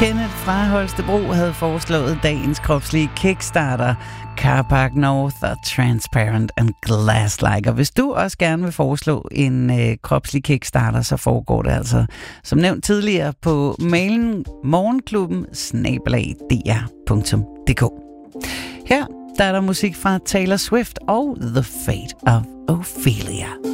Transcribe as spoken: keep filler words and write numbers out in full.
Kenneth fra Holstebro havde foreslået dagens kropslige Kickstarter, Carpark North og Transparent and Glass-like. Og hvis du også gerne vil foreslå en øh, kropslig Kickstarter, så foregår det altså, som nævnt tidligere, på mailen morgenklubben snabel-a d r punktum d k. Her der er der musik fra Taylor Swift og The Fate of Ophelia.